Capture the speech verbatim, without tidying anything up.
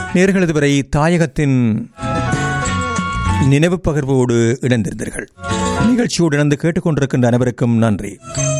நேர்கள் இதுவரை தாயகத்தின் நினைவு பகிர்வோடு இணைந்திருந்தீர்கள். நிகழ்ச்சியோடு இணைந்து கேட்டுக்கொண்டிருக்கின்ற அனைவருக்கும் நன்றி.